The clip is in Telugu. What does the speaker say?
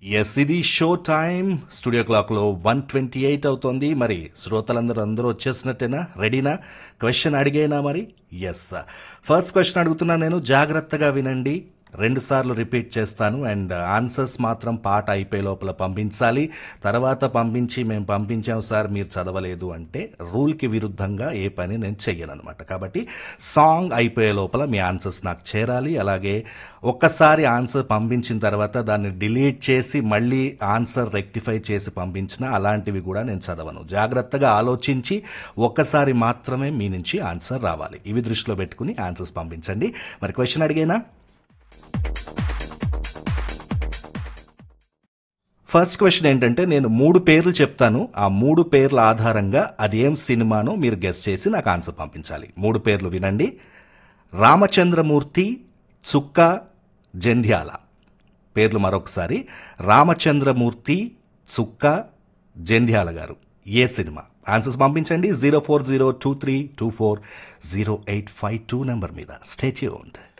ఎస్, ఇది షో టైం. స్టూడియో క్లాక్లో 1:28 అవుతోంది. మరి శ్రోతలందరూ వచ్చేసినట్టేనా? రెడీనా? క్వశ్చన్ అడిగేనా మరి? ఎస్. ఫస్ట్ క్వశ్చన్ అడుగుతున్నా నేను, జాగ్రత్తగా వినండి. 2 సార్లు రిపీట్ చేస్తాను అండ్ ఆన్సర్స్ మాత్రం పాట అయిపోయే లోపల పంపించాలి. తర్వాత పంపించి మేము పంపించాం సార్ మీరు చదవలేదు అంటే రూల్కి విరుద్ధంగా ఏ పని నేను చెయ్యనమాట. కాబట్టి సాంగ్ అయిపోయే లోపల మీ ఆన్సర్స్ నాకు చేరాలి. అలాగే ఒక్కసారి ఆన్సర్ పంపించిన తర్వాత దాన్ని డిలీట్ చేసి మళ్ళీ ఆన్సర్ రెక్టిఫై చేసి పంపించిన అలాంటివి కూడా నేను చదవను. జాగ్రత్తగా ఆలోచించి ఒక్కసారి మాత్రమే మీ నుంచి ఆన్సర్ రావాలి. ఇవి దృష్టిలో పెట్టుకుని ఆన్సర్స్ పంపించండి. మరి క్వశ్చన్ అడిగేనా? ఫస్ట్ క్వశ్చన్ ఏంటంటే, నేను 3 పేర్లు చెప్తాను. ఆ 3 పేర్ల ఆధారంగా అది ఏం సినిమానో మీరు గెస్ చేసి నాకు ఆన్సర్ పంపించాలి. 3 పేర్లు వినండి. రామచంద్రమూర్తి, చుక్క, జంధ్యాల. పేర్లు మరొకసారి. రామచంద్రమూర్తి, చుక్క, జంధ్యాల గారు. ఏ సినిమా? ఆన్సర్స్ పంపించండి 0402324085 నెంబర్ మీద. Stay tuned.